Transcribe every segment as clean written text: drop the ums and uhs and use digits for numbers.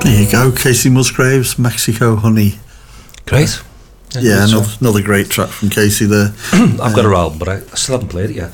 There you go, Casey Musgraves, Mexico Honey. Great. Yeah, another great track from Casey there. I've got her album, but I still haven't played it yet.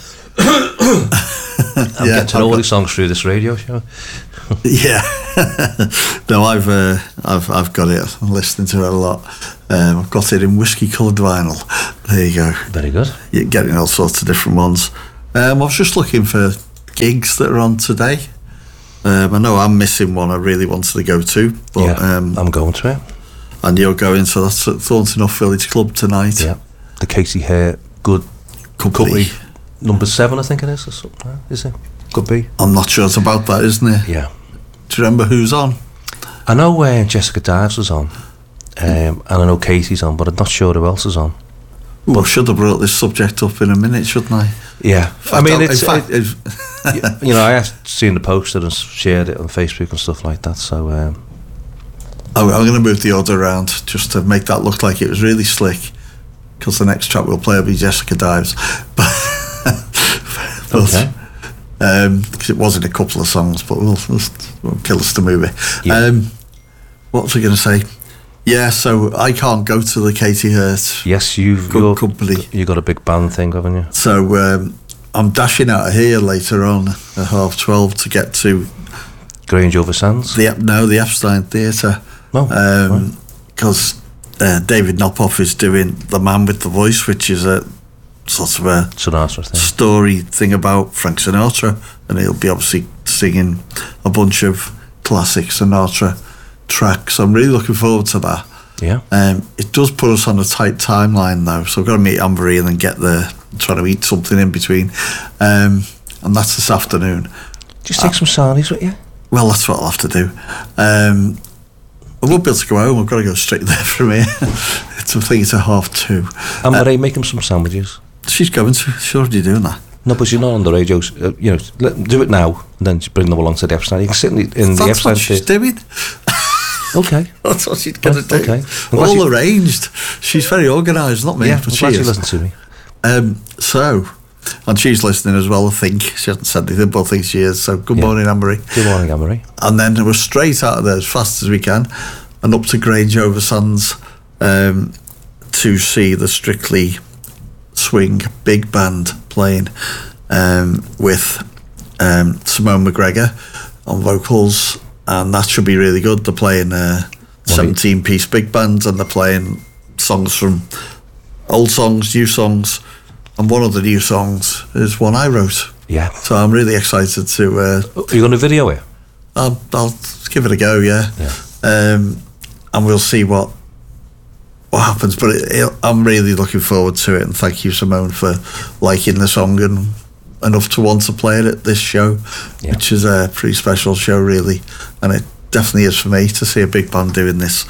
I'm getting to know all these songs through this radio show. Yeah. No, I've got it. I'm listening to it a lot. I've got it in whiskey coloured vinyl. There you go. Very good. You're getting all sorts of different ones. I was just looking for gigs that are on today. I know I'm missing one I really wanted to go to, but yeah, I'm going to it. And you're going, so that's at Thornton Off Village Club tonight. Yeah, the Casey Hare Good Company number 7, I think it is, or something. Is it? Could be. I'm not sure. It's about that, isn't it? Yeah. Do you remember who's on? I know Jessica Dives was on, and I know Casey's on, but I'm not sure who else is on. Well, I should have brought this subject up in a minute, shouldn't I? Yeah. I mean, you know, I have seen the poster and shared it on Facebook and stuff like that, so... I'm going to move the order around just to make that look like it was really slick, because the next track we'll play will be Jessica Dives. Okay. Because it was in a couple of songs, but we'll kill us the movie. Yeah. What was I going to say? Yeah, so I can't go to the Katie Hurt. Yes, you've got a big band thing, haven't you? So I'm dashing out of here later on at 12:30 to get to Grange over Sands. The Epstein Theatre. Because David Knophoff is doing The Man with the Voice, which is a sort of a Sinatra thing. Story thing about Frank Sinatra, and he'll be obviously singing a bunch of classic Sinatra tracks. I'm really looking forward to that. Yeah. It does put us on a tight timeline though, so I've got to meet Anne-Marie and then get there and try to eat something in between, and that's this afternoon. Just take some sarnies with you. Well, that's what I'll have to do. I won't be able to go home. I've got to go straight there from here. I think it's 2:30. Anne-Marie, make him some sandwiches. She's going to. She's already doing that. No, but you're not on the radio. You know, do it now, and then bring them along to the Epstein. You can sit in the Epstein. That's what she's doing. Okay. That's what she's going to do. Okay. All arranged. She's very organised, not me. Yeah, but she listens to me. And she's listening as well, I think. She hasn't said anything, but I think she is. So good morning, Anne-Marie. Good morning, Anne-Marie. And then we're straight out of there as fast as we can and up to Grange over Sands to see the Strictly Swing Big Band playing with Simone McGregor on vocals, and that should be really good. They're playing 17-piece big bands, and they're playing songs from old songs, new songs, and one of the new songs is one I wrote. Yeah. So I'm really excited to... Are you going to video it? I'll give it a go, yeah. And we'll see what happens, but I'm really looking forward to it, and thank you, Simone, for liking the song and enough to want to play it at this show, which is a pretty special show, really, and it definitely is for me to see a big band doing this.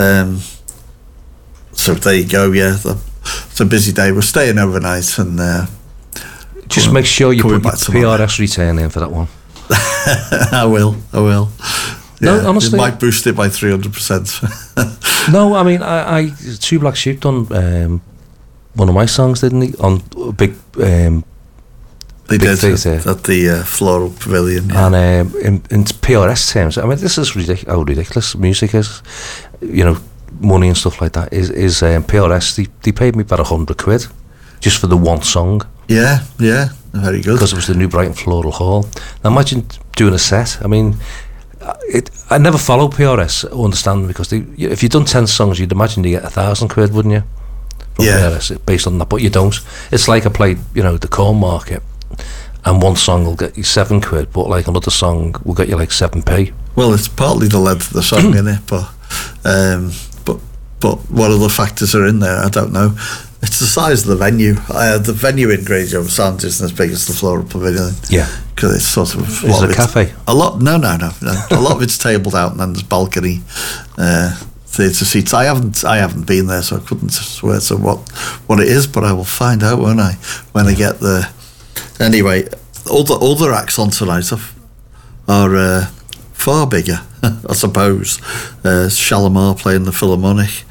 So there you go. It's a busy day. We're staying overnight, and just make sure you put your PRS return in for that one. I will. No, honestly, it might boost it by 300%. No, I mean, I Two Black Sheep done one of my songs, didn't he? On a big. They did at the Floral Pavilion, and in PRS terms, I mean, this is ridiculous. How ridiculous music is, you know, money and stuff like that. Is PRS? They paid me about £100 just for the one song. Yeah, very good. Because it was the New Brighton Floral Hall. Now imagine doing a set. I mean, I never follow PRS. I understand, because if you'd done 10 songs, you'd imagine you get £1,000, wouldn't you? From PRS, based on that, but you don't. It's like I played, you know, the Corn Market, and one song will get you £7, but like another song will get you like 7p. Well, it's partly the length of the song, isn't it? But what other factors are in there? I don't know. It's the size of the venue. The venue in Grange over Sands isn't as big as the Floral Pavilion. Yeah, because it's sort of. Is it a cafe? No. A lot of it's tabled out, and then there's balcony theatre seats. I haven't been there, so I couldn't swear to what it is, but I will find out, won't I, when I get there. Anyway, all the acts on tonight are far bigger, I suppose. Shalimar playing the Philharmonic.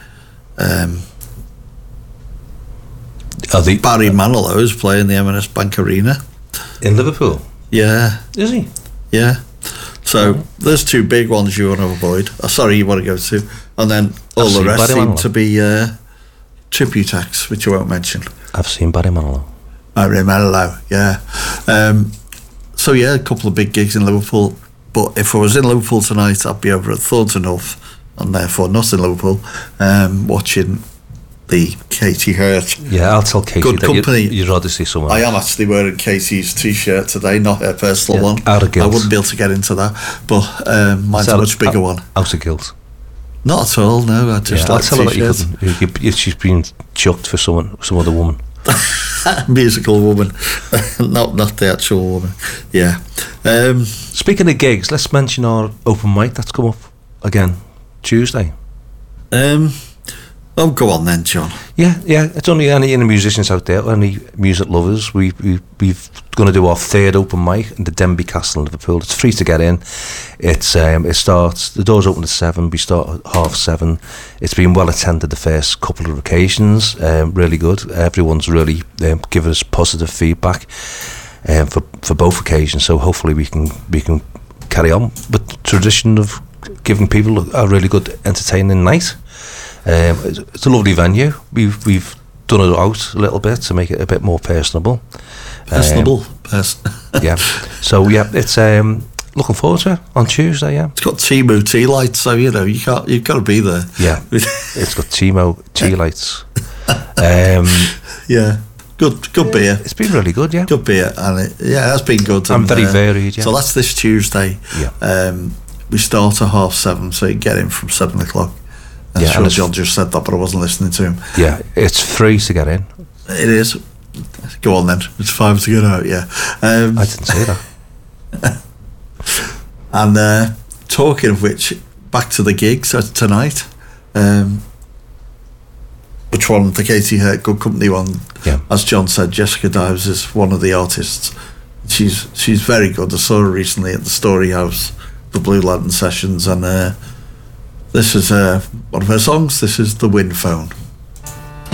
Barry Manilow is playing the M&S Bank Arena in Liverpool. Yeah. Is he? Yeah. So there's two big ones you want to avoid. Sorry, you want to go to, and then all the rest seem to be tribute acts, which I won't mention. I've seen Barry Manilow. Barry Manilow, yeah. So yeah, a couple of big gigs in Liverpool. But if I was in Liverpool tonight, I'd be over at Thornton North, and therefore not in Liverpool, watching the Katie Hurt. Yeah, I'll tell Katie Good that company. You'd rather see someone. I am actually wearing Katie's t-shirt today, not her personal one. Out of guilt. I wouldn't be able to get into that, but mine's a much bigger one. Out of guilt. Not at all, no. I just like t-shirts. She's been chucked for some other woman. Musical woman, not the actual woman. Yeah. Speaking of gigs, let's mention our open mic that's come up again Tuesday. Oh, go on then, John. Yeah. It's only any musicians out there, any music lovers. We've going to do our third open mic in the Denby Castle in Liverpool. It's free to get in. It starts. The doors open at 7. We start at 7:30. It's been well attended the first couple of occasions. Really good. Everyone's really given us positive feedback for both occasions. So hopefully we can carry on with the tradition of giving people a really good entertaining night. It's a lovely venue. We've done it out a little bit to make it a bit more personable. Yeah. So yeah, it's looking forward to it on Tuesday. Yeah, it's got Timo tea lights, so you've got to be there. Yeah, it's got Timo tea lights. Yeah, good beer. It's been really good. Yeah, good beer, and it has been good. And very varied. Yeah. So that's this Tuesday. Yeah. We start at 7:30, so you can get in from 7 o'clock. I'm sure John just said that, but I wasn't listening to him. Yeah, it's free to get in. It is. Go on then. It's 5 to get out. Yeah. I didn't say that. And talking of which, back to the gigs tonight. Which one? The Katie Hurt Good Company one. Yeah. As John said, Jessica Dives is one of the artists. She's very good. I saw her recently at the Story House, the Blue Lantern Sessions, and this is one of her songs. This is The Wind Phone.